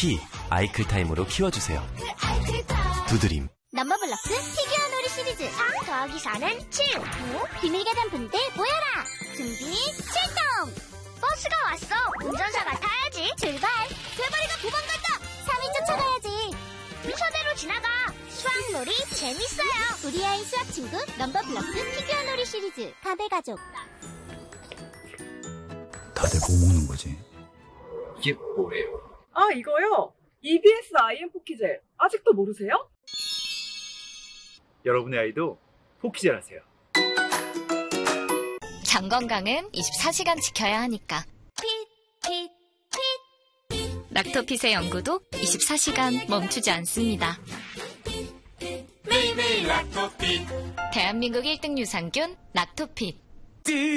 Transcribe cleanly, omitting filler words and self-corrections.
키, 아이클타임으로 키워주세요. 두드림. 넘버블럭스 피규어 놀이 시리즈 4 더하기 4는 7. 비밀 계단 분대 모여라. 준비 출동. 버스가 왔어. 운전사가 타야지. 출발. 대머리가 도망간다. 3위 쫓아가야지. 순서대로 지나가. 수학놀이 재밌어요. 우리 아이 수학 친구 넘버블럭스 피규어 놀이 시리즈 가베 가족. 다들 뭐 먹는 거지? 이게 뭐예요? 아, 이거요? EBS IM 포키젤. 아직도 모르세요? 여러분의 아이도 포키젤 하세요. 장 건강은 24시간 지켜야 하니까. 락토핏의 연구도 24시간 멈추지 않습니다. 매일매일 락토핏. 대한민국 1등 유산균 락토핏.